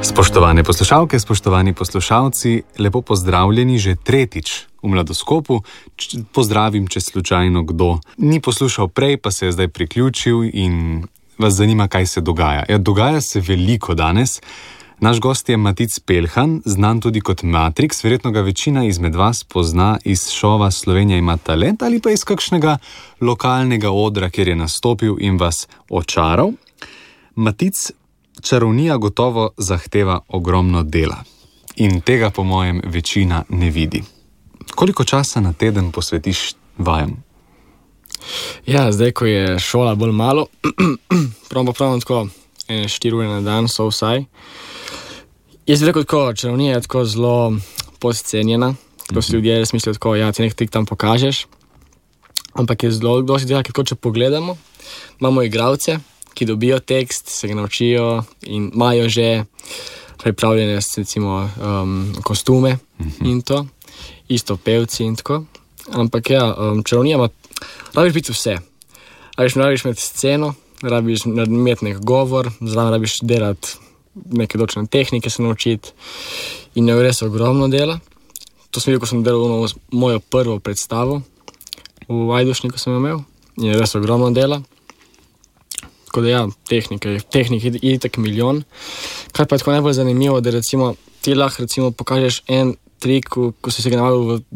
Spoštovane poslušalke, spoštovani poslušalci, lepo pozdravljeni že tretjič v Mladoskopu. Pozdravim, če slučajno kdo ni poslušal prej, pa se je zdaj priključil in vas zanima, kaj se dogaja. Ja, dogaja se veliko danes. Naš gost je Matic Peljhan, znan tudi kot Matrix. Verjetno ga večina izmed vas pozna iz šova Slovenija ima talent ali pa iz kakšnega lokalnega odra, kjer je nastopil in vas očaral. Matic, čarovnija gotovo zahteva ogromno dela in tega po mojem večina ne vidi. Koliko časa na teden posvetiš vajam? Ja, zdaj, ko je šola bolj malo, pravim tako 4 ure na dan so vsaj. Jaz bi rekel tako, čarovnija je tako zelo podcenjena, ko si ljudje res mislijo tako, ja, ti nekaj tam pokažeš, ampak je zelo dosti dela, ker če pogledamo, imamo igralce, ki dobijo tekst, se ga naučijo in imajo že pripravljene recimo kostume in to, isto pevci in tako. Ampak ja, čarovnija ima, rabiš biti vse. Rabiš imeti sceno, rabiš imeti nek govor, zraven rabiš delati neke določene tehnike se naučiti in je res ogromno dela. To sem videl, ko sem delal mojo prvo predstavo v Ajdovšniku sem imel in je res ogromno dela. Tako da ja, tehnike je tak milijon. Kar pa je tako najbolj zanimivo, da recimo ti lahko recimo pokažeš en trik, ko si se ga navadil v